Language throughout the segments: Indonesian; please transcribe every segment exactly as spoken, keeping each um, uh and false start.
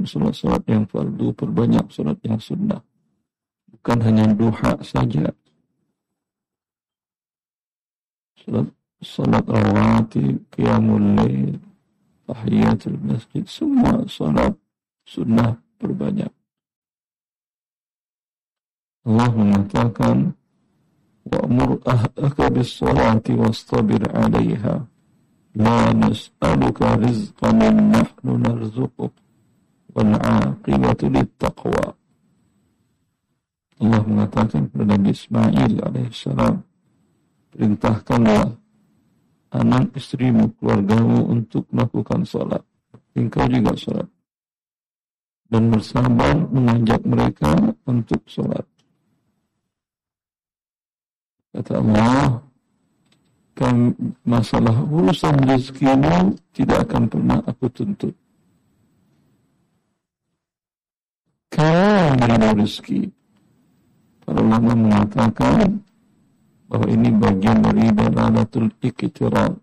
sholat-sholat yang fardu, perbanyak sholat yang sunnah. Bukan hanya duha saja. Sholat, sholat rawatib, qiyamul lail, tahiyatul masjid, semua sholat sunnah perbanyak. Allah mengatakan, wa'mur ahlaka bis-sholati wastabir 'alaiha. La nas'aluka rizqan nahnu narzuquk wal 'aqibatu lit-taqwa. Allah mengatakan kepada Nabi Ismail alaihissalam, perintahkanlah anak istrimu, keluargamu untuk melakukan salat. Engkau juga salat. Dan bersabar mengajak mereka untuk salat. Kata Allah, kan masalah urusan rezekimu tidak akan pernah aku tuntut. Kau menerima rezeki. Para ulama mengatakan bahwa ini bagian dari dalalatul iqtiran.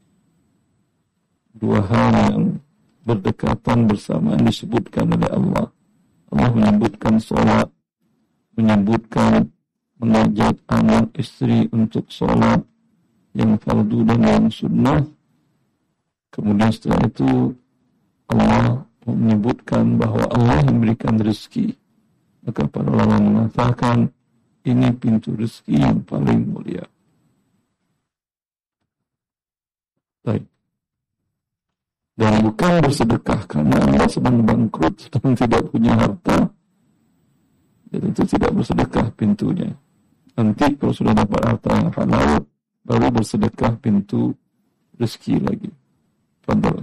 Dua hal yang berdekatan bersamaan disebutkan oleh Allah. Allah menyebutkan salat, menyebutkan mengajak anak istri untuk salat yang fardu dan yang sunnah. Kemudian setelah itu Allah menyebutkan bahwa Allah memberikan rezeki. Maka para ulama mengatakan ini pintu rezeki yang paling mulia. Baik. Dan bukan bersedekah karena Anda sedang bangkrut, sedang tidak punya harta. Ya tentu tidak bersedekah pintunya. Nanti kalau sudah dapat harta yang halal, baru bersedekah pintu rezeki lagi. Fadhal.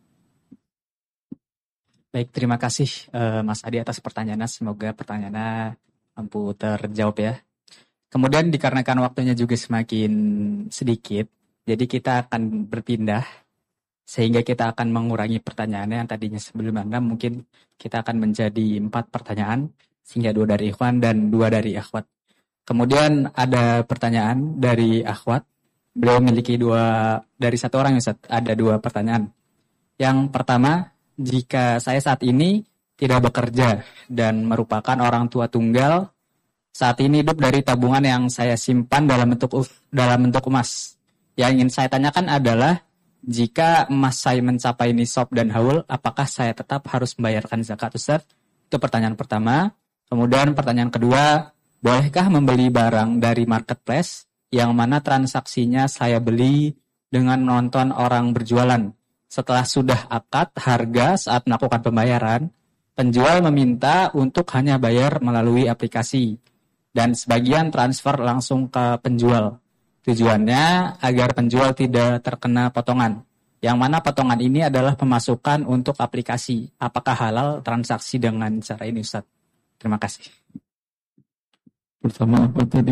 Baik, terima kasih uh, Mas Adi atas pertanyaannya. Semoga pertanyaannya mampu terjawab ya. Kemudian dikarenakan waktunya juga semakin sedikit, jadi kita akan berpindah sehingga kita akan mengurangi pertanyaannya yang tadinya sebelum Anda mungkin kita akan menjadi empat pertanyaan sehingga dua dari ikhwan dan dua dari akhwat. Kemudian ada pertanyaan dari akhwat. Beliau memiliki dua dari satu orang Ustaz, ada dua pertanyaan. Yang pertama, jika saya saat ini tidak bekerja dan merupakan orang tua tunggal, saat ini hidup dari tabungan yang saya simpan dalam bentuk dalam bentuk emas. Yang ingin saya tanyakan adalah, jika emas saya mencapai nisab dan haul, apakah saya tetap harus membayarkan zakat Ustaz? Itu pertanyaan pertama. Kemudian pertanyaan kedua, bolehkah membeli barang dari marketplace yang mana transaksinya saya beli dengan menonton orang berjualan? Setelah sudah akad harga saat melakukan pembayaran, penjual meminta untuk hanya bayar melalui aplikasi dan sebagian transfer langsung ke penjual. Tujuannya agar penjual tidak terkena potongan. Yang mana potongan ini adalah pemasukan untuk aplikasi. Apakah halal transaksi dengan cara ini Ustaz? Terima kasih. Pertama apa tadi?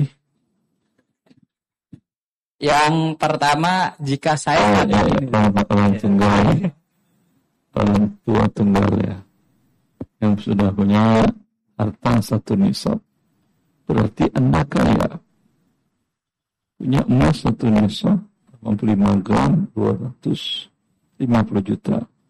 Yang pertama, jika saya oh, ya, orang, orang tunggal, orang tua tunggal ya, yang sudah punya harta satu nisab, berarti Anda kaya, punya emas satu nisab, delapan puluh lima gram, dua ratus lima puluh juta.